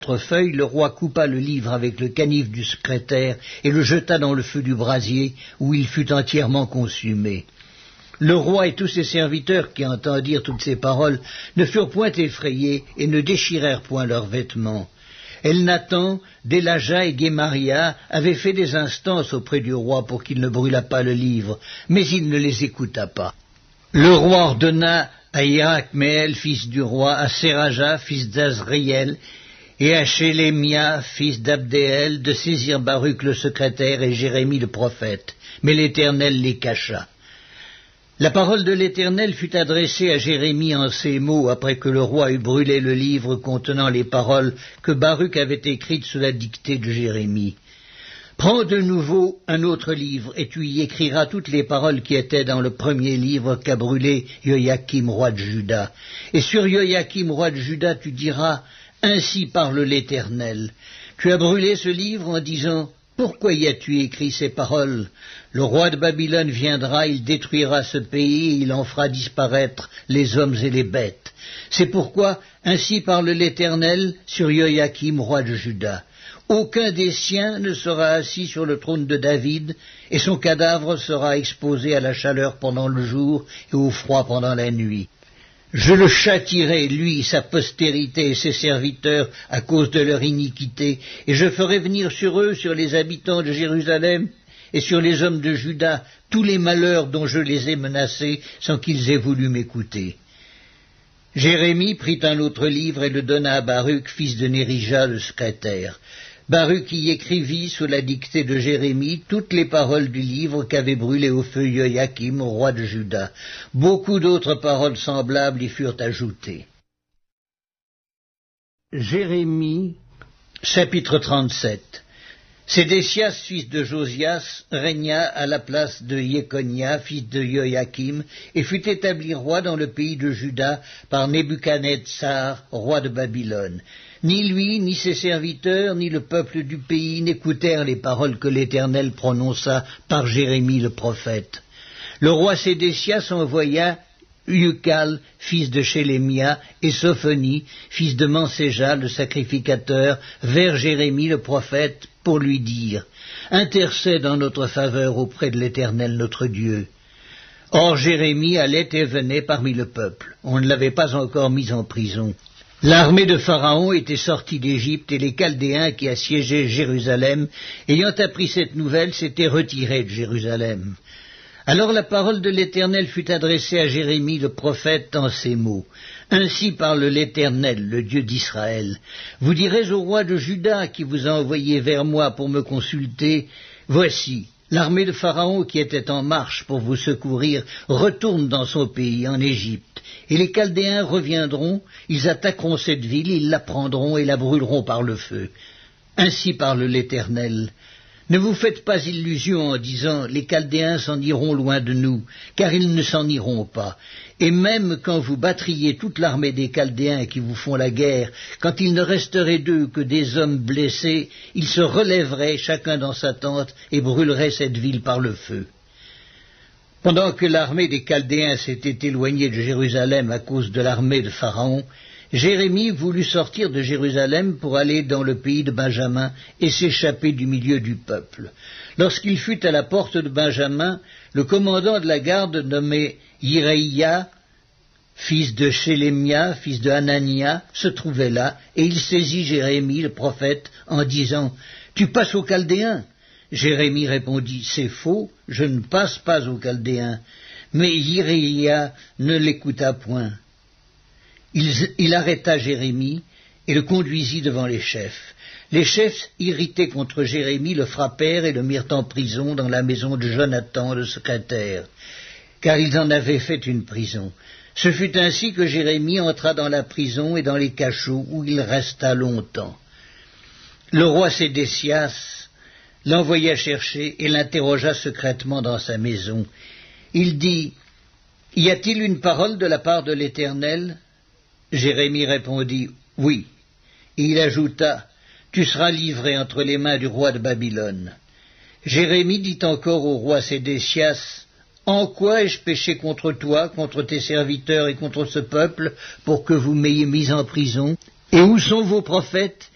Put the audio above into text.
feuille, le roi coupa le livre avec le canif du secrétaire et le jeta dans le feu du brasier, où il fut entièrement consumé. Le roi et tous ses serviteurs qui entendirent toutes ces paroles ne furent point effrayés et ne déchirèrent point leurs vêtements. Elnathan, Delaja et Guémaria avaient fait des instances auprès du roi pour qu'il ne brûlât pas le livre, mais il ne les écouta pas. Le roi ordonna à Hirakmeel, fils du roi, à Séraja, fils d'Azriel, et à Shélémia, fils d'Abdéel, de saisir Baruch le secrétaire et Jérémie le prophète, mais l'Éternel les cacha. La parole de l'Éternel fut adressée à Jérémie en ces mots, après que le roi eut brûlé le livre contenant les paroles que Baruch avait écrites sous la dictée de Jérémie. Prends de nouveau un autre livre, et tu y écriras toutes les paroles qui étaient dans le premier livre qu'a brûlé Joachim, roi de Juda. Et sur Joachim, roi de Juda, tu diras, « Ainsi parle l'Éternel. Tu as brûlé ce livre en disant, « Pourquoi y as-tu écrit ces paroles ? Le roi de Babylone viendra, il détruira ce pays, et il en fera disparaître les hommes et les bêtes. C'est pourquoi, ainsi parle l'Éternel sur Joachim, roi de Juda. Aucun des siens ne sera assis sur le trône de David, et son cadavre sera exposé à la chaleur pendant le jour et au froid pendant la nuit. Je le châtierai, lui, sa postérité et ses serviteurs, à cause de leur iniquité, et je ferai venir sur eux, sur les habitants de Jérusalem, et sur les hommes de Juda, tous les malheurs dont je les ai menacés, sans qu'ils aient voulu m'écouter. » Jérémie prit un autre livre et le donna à Baruch, fils de Nérija, le secrétaire. Baruch y écrivit, sous la dictée de Jérémie, toutes les paroles du livre qu'avait brûlé au feu Joachim, roi de Juda. Beaucoup d'autres paroles semblables y furent ajoutées. Jérémie, chapitre 37. Sédécias, fils de Josias, régna à la place de Jéconia, fils de Joachim, et fut établi roi dans le pays de Juda par Nebuchadnezzar, roi de Babylone. Ni lui, ni ses serviteurs, ni le peuple du pays n'écoutèrent les paroles que l'Éternel prononça par Jérémie le prophète. Le roi Sédécias envoya Ucal, fils de Shélémia, et Sophonie, fils de Manséja, le sacrificateur, vers Jérémie le prophète, pour lui dire « Intercède en notre faveur auprès de l'Éternel notre Dieu. » Or Jérémie allait et venait parmi le peuple. On ne l'avait pas encore mis en prison. L'armée de Pharaon était sortie d'Égypte, et les Chaldéens qui assiégeaient Jérusalem, ayant appris cette nouvelle, s'étaient retirés de Jérusalem. Alors la parole de l'Éternel fut adressée à Jérémie le prophète en ces mots. Ainsi parle l'Éternel, le Dieu d'Israël. Vous direz au roi de Juda qui vous a envoyé vers moi pour me consulter, voici, l'armée de Pharaon qui était en marche pour vous secourir retourne dans son pays, en Égypte. Et les Chaldéens reviendront, ils attaqueront cette ville, ils la prendront et la brûleront par le feu. Ainsi parle l'Éternel. Ne vous faites pas illusion en disant « Les Chaldéens s'en iront loin de nous », car ils ne s'en iront pas. Et même quand vous battriez toute l'armée des Chaldéens qui vous font la guerre, quand il ne resterait d'eux que des hommes blessés, ils se relèveraient chacun dans sa tente et brûleraient cette ville par le feu. Pendant que l'armée des Chaldéens s'était éloignée de Jérusalem à cause de l'armée de Pharaon, Jérémie voulut sortir de Jérusalem pour aller dans le pays de Benjamin et s'échapper du milieu du peuple. Lorsqu'il fut à la porte de Benjamin, le commandant de la garde nommé Yiraïa, fils de Shélémia, fils de Hanania, se trouvait là, et il saisit Jérémie, le prophète, en disant « Tu passes aux Chaldéens ?» Jérémie répondit « C'est faux, je ne passe pas aux Chaldéens. » Mais Yiraïa ne l'écouta point. Il arrêta Jérémie et le conduisit devant les chefs. Les chefs, irrités contre Jérémie, le frappèrent et le mirent en prison dans la maison de Jonathan, le secrétaire, car ils en avaient fait une prison. Ce fut ainsi que Jérémie entra dans la prison et dans les cachots, où il resta longtemps. Le roi Sédécias l'envoya chercher et l'interrogea secrètement dans sa maison. Il dit « Y a-t-il une parole de la part de l'Éternel ?» Jérémie répondit « Oui ». Et il ajouta « Tu seras livré entre les mains du roi de Babylone. » Jérémie dit encore au roi Sédécias « En quoi ai-je péché contre toi, contre tes serviteurs et contre ce peuple, pour que vous m'ayez mis en prison? Et où sont vos prophètes?